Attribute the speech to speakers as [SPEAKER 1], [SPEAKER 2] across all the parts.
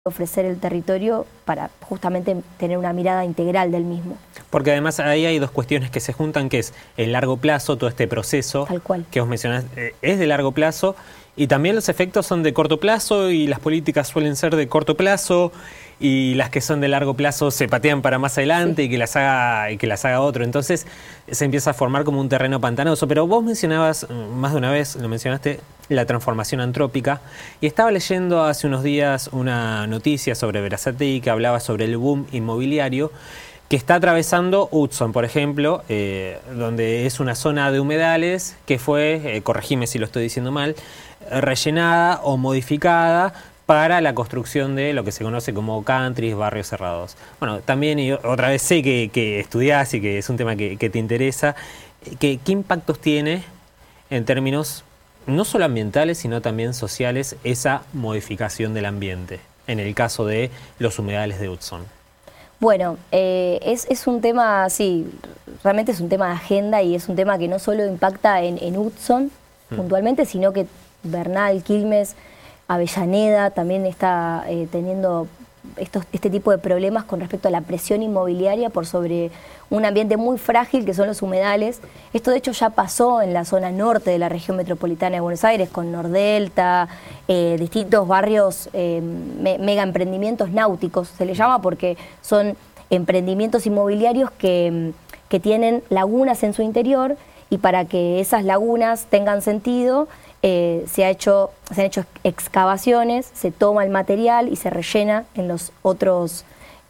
[SPEAKER 1] ofrecer el territorio para justamente tener una mirada integral del mismo.
[SPEAKER 2] Porque además ahí hay dos cuestiones que se juntan, que es el largo plazo, todo este proceso
[SPEAKER 1] Tal cual.
[SPEAKER 2] Que vos mencionás es de largo plazo, y también los efectos son de corto plazo, y las políticas suelen ser de corto plazo, y las que son de largo plazo se patean para más adelante, sí, y que las haga otro. Entonces se empieza a formar como un terreno pantanoso. Pero vos mencionabas, más de una vez lo mencionaste, la transformación antrópica, y estaba leyendo hace unos días una noticia sobre Berazategui que hablaba sobre el boom inmobiliario que está atravesando Hudson, por ejemplo, donde es una zona de humedales que fue, corregime si lo estoy diciendo mal, rellenada o modificada para la construcción de lo que se conoce como countries, barrios cerrados. Bueno, también, y otra vez sé que estudiás y que es un tema que te interesa, ¿qué impactos tiene en términos no solo ambientales, sino también sociales, esa modificación del ambiente, en el caso de los humedales de Hudson?
[SPEAKER 1] Bueno, es un tema, sí, realmente es un tema de agenda, y es un tema que no solo impacta en Hudson puntualmente, sino que Bernal, Quilmes, Avellaneda también está teniendo este tipo de problemas con respecto a la presión inmobiliaria por sobre un ambiente muy frágil que son los humedales. Esto de hecho ya pasó en la zona norte de la región metropolitana de Buenos Aires, con Nordelta, distintos barrios, mega emprendimientos náuticos, se les llama, porque son emprendimientos inmobiliarios que tienen lagunas en su interior, y para que esas lagunas tengan sentido, se han hecho excavaciones, se toma el material y se rellena en los otros,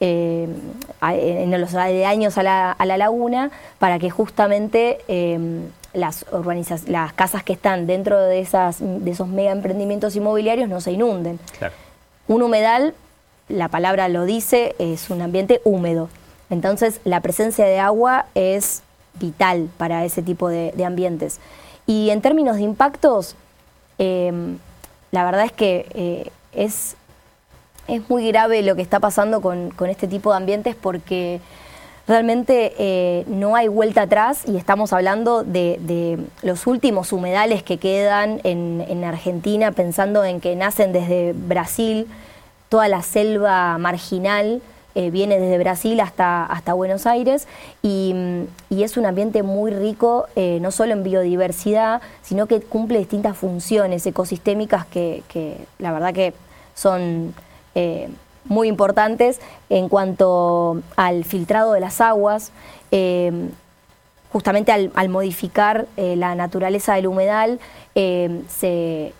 [SPEAKER 1] en los aledaños a la laguna, para que justamente las casas que están dentro de esos mega emprendimientos inmobiliarios no se inunden.
[SPEAKER 2] Claro.
[SPEAKER 1] Un humedal, la palabra lo dice, es un ambiente húmedo. Entonces la presencia de agua es vital para ese tipo de ambientes. Y en términos de impactos, la verdad es que es muy grave lo que está pasando con este tipo de ambientes, porque realmente no hay vuelta atrás, y estamos hablando de los últimos humedales que quedan en Argentina, pensando en que nacen desde Brasil, toda la selva marginal viene desde Brasil hasta Buenos Aires, y es un ambiente muy rico, no solo en biodiversidad, sino que cumple distintas funciones ecosistémicas que la verdad que son muy importantes en cuanto al filtrado de las aguas. Justamente al modificar la naturaleza del humedal, se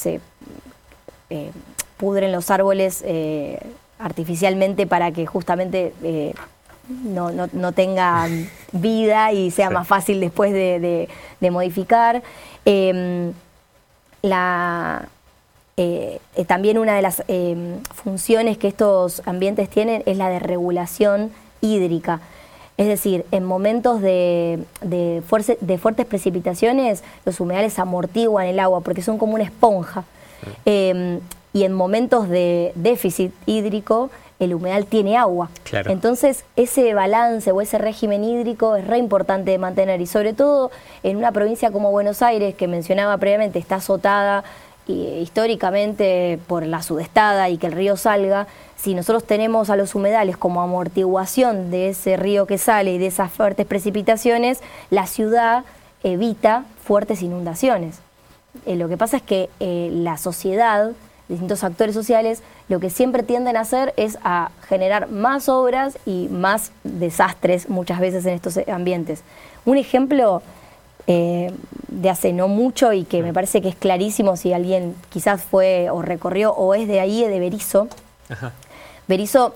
[SPEAKER 1] pudren los árboles artificialmente para que justamente no tenga vida y sea más fácil después de modificar. También una de las funciones que estos ambientes tienen es la de regulación hídrica. Es decir, en momentos de fuertes precipitaciones, los humedales amortiguan el agua porque son como una esponja. Y en momentos de déficit hídrico, el humedal tiene agua.
[SPEAKER 2] Claro.
[SPEAKER 1] Entonces, ese balance o ese régimen hídrico es re importante de mantener, y sobre todo en una provincia como Buenos Aires, que mencionaba previamente, está azotada históricamente por la sudestada y que el río salga. Si nosotros tenemos a los humedales como amortiguación de ese río que sale y de esas fuertes precipitaciones, la ciudad evita fuertes inundaciones. Lo que pasa es que la sociedad, distintos actores sociales, lo que siempre tienden a hacer es a generar más obras y más desastres muchas veces en estos ambientes. Un ejemplo de hace no mucho, y que me parece que es clarísimo si alguien quizás fue o recorrió o es de ahí, de Berisso. Ajá. Berisso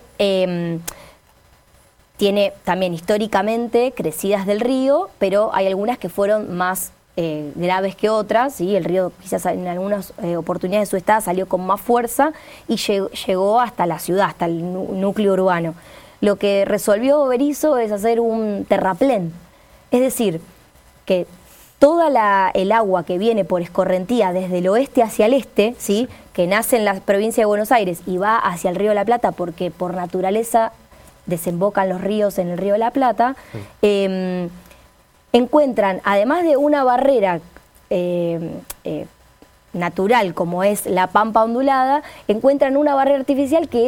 [SPEAKER 1] tiene también históricamente crecidas del río, pero hay algunas que fueron más graves que otras, ¿sí? El río quizás en algunas oportunidades de su estado salió con más fuerza y llegó hasta la ciudad, hasta el núcleo urbano. Lo que resolvió Berisso es hacer un terraplén, es decir, que toda el agua que viene por escorrentía desde el oeste hacia el este, ¿sí? Que nace en la provincia de Buenos Aires y va hacia el río de la Plata, porque por naturaleza desembocan los ríos en el río de la Plata, encuentran, además de una barrera natural como es la pampa ondulada, encuentran una barrera artificial que